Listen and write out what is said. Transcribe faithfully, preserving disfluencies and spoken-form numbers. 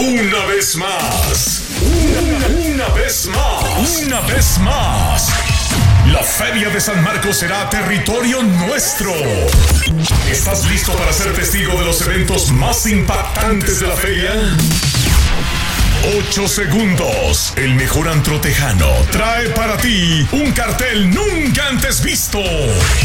Una vez más. Una, una vez más. Una vez más. La Feria de San Marcos será territorio nuestro. ¿Estás listo para ser testigo de los eventos más impactantes de la feria? Ocho segundos. El mejor antro tejano trae para ti un cartel nunca antes visto.